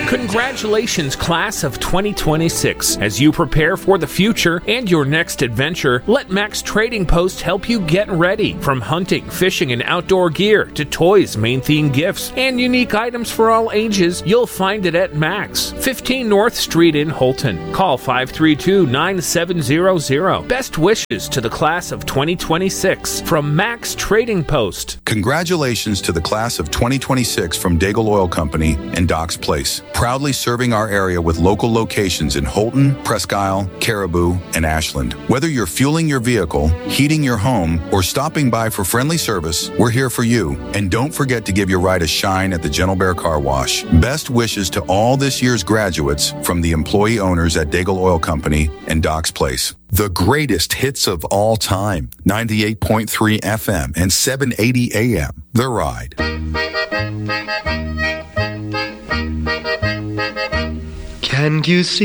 Congratulations, class of 2026. As you prepare for the future and your next adventure, let Max Trading Post help you get ready. From hunting, fishing, and outdoor gear to toys, main theme gifts, and unique items for all ages, you'll find it at Max, 15 North Street in Holton. Call 532-9700. Best wishes to the class of 2026 from Max Trading Post. Congratulations to the class of 2026 from Daigle Oil Company and Docks Place, proudly serving our area with local locations in Holton, Presque Isle, Caribou, and Ashland. Whether you're fueling your vehicle, heating your home, or stopping by for friendly service, we're here for you. And don't forget to give your ride a shine at the Gentle Bear Car Wash. Best wishes to all this year's graduates from the employee owners at Daigle Oil Company and Docks Place. The greatest hits of all time. 98.3 FM and 780 AM. The Ride. Can you see